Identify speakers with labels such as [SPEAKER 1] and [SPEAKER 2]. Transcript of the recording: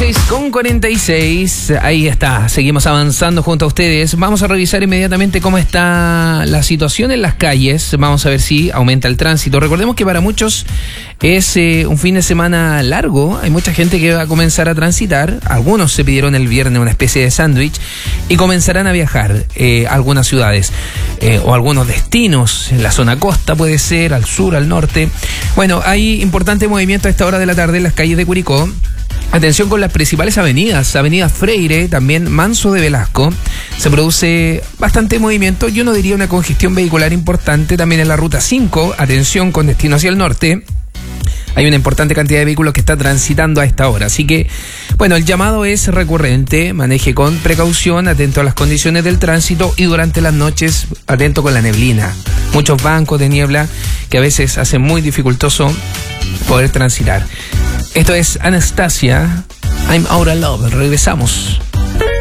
[SPEAKER 1] 16:46, ahí está, seguimos avanzando junto a ustedes. Vamos a revisar inmediatamente cómo está la situación en las calles, vamos a ver si aumenta el tránsito. Recordemos que para muchos es un fin de semana largo, hay mucha gente que va a comenzar a transitar, algunos se pidieron el viernes una especie de sándwich y comenzarán a viajar a algunas ciudades o algunos destinos, en la zona costa puede ser, al sur, al norte. Bueno, hay importante movimiento a esta hora de la tarde en las calles de Curicó. Atención con las principales avenidas, Avenida Freire, también Manso de Velasco, se produce bastante movimiento, yo no diría una congestión vehicular importante, también en la Ruta 5, atención con destino hacia el norte, hay una importante cantidad de vehículos que está transitando a esta hora, así que, bueno, el llamado es recurrente, maneje con precaución, atento a las condiciones del tránsito y durante las noches, atento con la neblina, muchos bancos de niebla que a veces hacen muy dificultoso poder transitar. Esto es Anastasia, I'm Out of Love. Regresamos.